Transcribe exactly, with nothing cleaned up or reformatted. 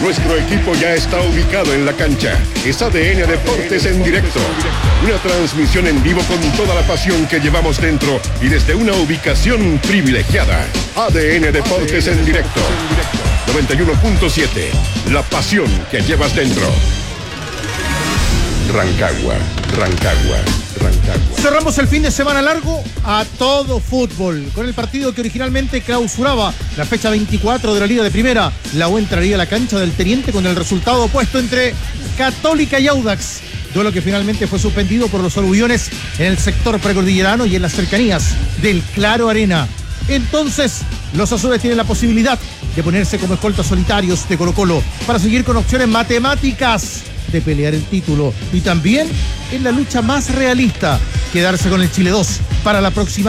Nuestro equipo ya está ubicado en la cancha. Es A D N Deportes en directo. Una transmisión en vivo con toda la pasión que llevamos dentro y desde una ubicación privilegiada. A D N Deportes en directo. noventa y uno punto siete. La pasión que llevas dentro. Rancagua, Rancagua, Rancagua. Cerramos el fin de semana largo a todo fútbol. Con el partido que originalmente clausuraba la fecha veinticuatro de la Liga de Primera. La U entraría a la cancha del Teniente con el resultado opuesto entre Católica y Audax. Duelo que finalmente fue suspendido por los aluviones en el sector precordillerano y en las cercanías del Claro Arena. Entonces, los azules tienen la posibilidad de ponerse como escoltas solitarios de Colo-Colo para seguir con opciones matemáticas de pelear el título y también en la lucha más realista, quedarse con el Chile dos para la próxima